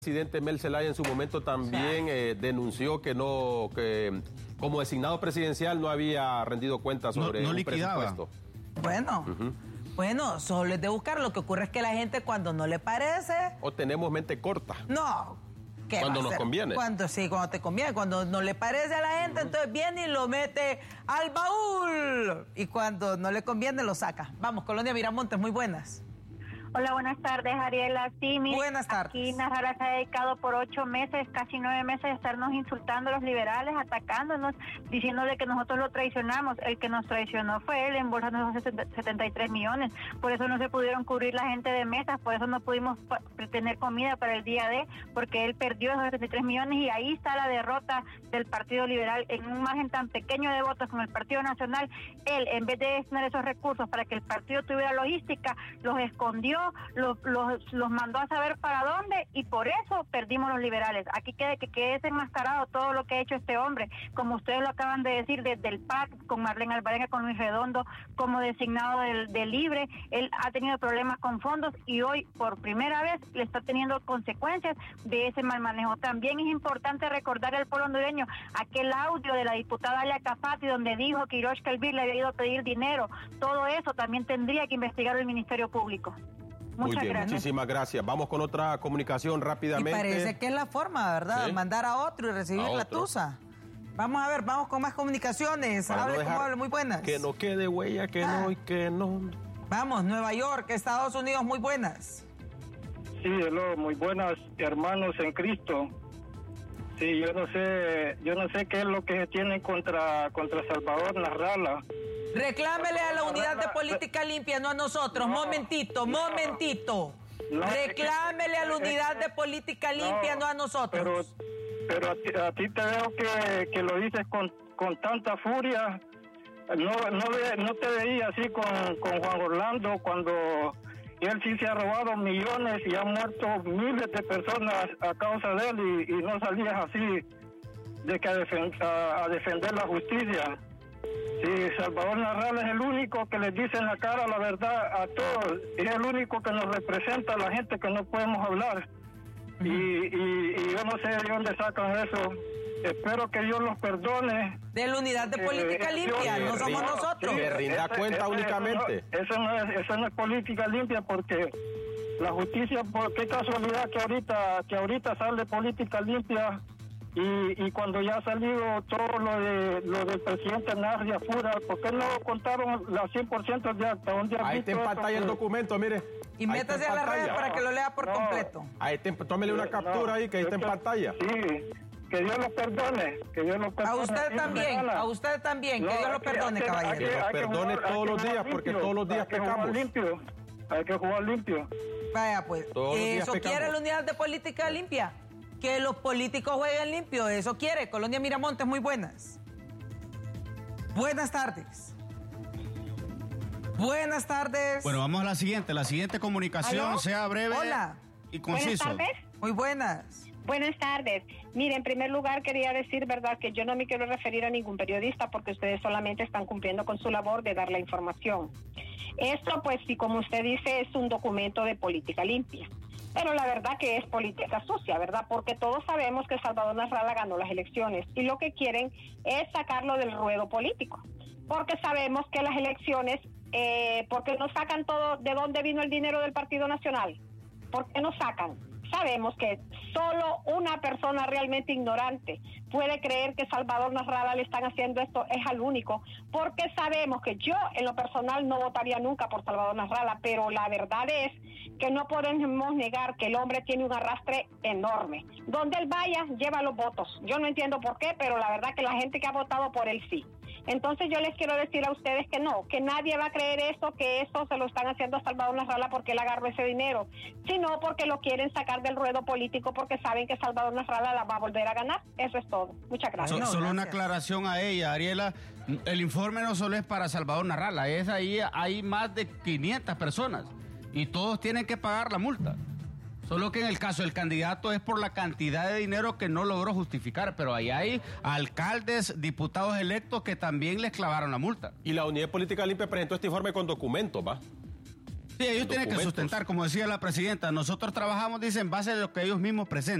El presidente Mel Zelaya en su momento también denunció que como designado presidencial no había rendido cuentas sobre un presupuesto. Bueno, solo es de buscar. Lo que ocurre es que la gente cuando no le parece... O tenemos mente corta. No. Cuando nos conviene. Cuando te conviene. Cuando no le parece a la gente, entonces viene y lo mete al baúl. Y cuando no le conviene, lo saca. Vamos, Colonia Miramontes, muy buenas. Hola, buenas tardes, Ariela. Sí, buenas tardes. Aquí Narrala se ha dedicado por 8 meses, casi 9 meses, a estarnos insultando a los liberales, atacándonos, diciéndole que nosotros lo traicionamos. El que nos traicionó fue él, embolsando esos 73 millones. Por eso no se pudieron cubrir la gente de mesas, por eso no pudimos tener comida para el día D, porque él perdió esos 73 millones y ahí está la derrota del Partido Liberal en un margen tan pequeño de votos con el Partido Nacional. Él, en vez de destinar esos recursos para que el partido tuviera logística, los escondió, los mandó a saber para dónde y por eso perdimos los liberales. Aquí quede desenmascarado todo lo que ha hecho este hombre, como ustedes lo acaban de decir, desde el PAC, con Marlene Alvarenga, con Luis Redondo, como designado del Libre. Él ha tenido problemas con fondos y hoy por primera vez le está teniendo consecuencias de ese mal manejo. También es importante recordar al pueblo hondureño aquel audio de la diputada Alia Cafati donde dijo que Hirosh Kelbir le había ido a pedir dinero. Todo eso también tendría que investigar el Ministerio Público. Muy bien, muchísimas gracias. Vamos con otra comunicación rápidamente. Y parece que es la forma, ¿verdad? ¿Sí? Mandar a otro y recibir la tusa. Vamos a ver, vamos con más comunicaciones. Hable como hable, muy buenas. Que no quede huella, que no y que no. Vamos, Nueva York, Estados Unidos, muy buenas. Sí, hello, muy buenas, hermanos en Cristo. Sí, yo no sé qué es lo que tienen contra Salvador Narrala. Reclámele a la unidad de política limpia, no a nosotros. Momentito. Reclámele a la unidad de política limpia, no a nosotros. Pero a ti te veo que lo dices con tanta furia. No te veía así con Juan Orlando cuando él sí se ha robado millones y ha muerto miles de personas a causa de él y no salías así de que a defender la justicia. Sí, Salvador Narrala es el único que les dice en la cara la verdad a todos, es el único que nos representa a la gente que no podemos hablar. Y yo no sé de dónde sacan eso. Espero que Dios los perdone. De la unidad de política limpia, no somos nosotros. Que rinda cuenta únicamente. Eso no es política limpia, porque la justicia, por qué casualidad que ahorita sale política limpia. Y cuando ya ha salido todo lo del presidente Narria Fura, ¿por qué no contaron las 100% de acta? Ahí está en pantalla el documento, mire. Y métase a las redes para que lo lea por completo. Ahí tómele una captura ahí que ahí está en pantalla. Sí, que Dios lo perdone, A usted también, que Dios lo perdone, caballero. Que lo perdone todos los días, porque todos los días pecamos. Hay que jugar limpio. Vaya pues, ¿eso quiere la unidad de política limpia? Que los políticos jueguen limpio, eso quiere. Colonia Miramontes, muy buenas. Buenas tardes. Buenas tardes. Bueno, vamos a la siguiente comunicación. ¿Aló? Sea breve. Hola. Y conciso. Buenas tardes. Muy buenas. Buenas tardes. Mire, en primer lugar quería decir, verdad, que yo no me quiero referir a ningún periodista porque ustedes solamente están cumpliendo con su labor de dar la información. Esto, pues, sí, como usted dice, es un documento de política limpia. Pero la verdad que es política sucia, ¿verdad? Porque todos sabemos que Salvador Narrala ganó las elecciones y lo que quieren es sacarlo del ruedo político. Porque sabemos que las elecciones, porque no sacan todo, ¿de dónde vino el dinero del Partido Nacional? ¿Por qué no sacan? Sabemos que solo una persona realmente ignorante puede creer que Salvador Narrala le están haciendo esto, es al único, porque sabemos que yo en lo personal no votaría nunca por Salvador Narrala, pero la verdad es que no podemos negar que el hombre tiene un arrastre enorme. Donde él vaya, lleva los votos. Yo no entiendo por qué, pero la verdad que la gente que ha votado por él sí. Entonces yo les quiero decir a ustedes que no, que nadie va a creer eso, que eso se lo están haciendo a Salvador Narrala porque él agarró ese dinero, sino porque lo quieren sacar del ruedo político porque saben que Salvador Narrala la va a volver a ganar. Eso es todo. Muchas gracias. Solo una aclaración a ella, Ariela. El informe no solo es para Salvador Narrala, es ahí hay más de 500 personas y todos tienen que pagar la multa. Solo que en el caso del candidato es por la cantidad de dinero que no logró justificar, pero ahí hay alcaldes, diputados electos que también les clavaron la multa. Y la Unidad de Política Limpia presentó este informe con documentos, ¿va? Sí, ellos tienen que sustentar, como decía la presidenta. Nosotros trabajamos, dicen, en base a lo que ellos mismos presentan.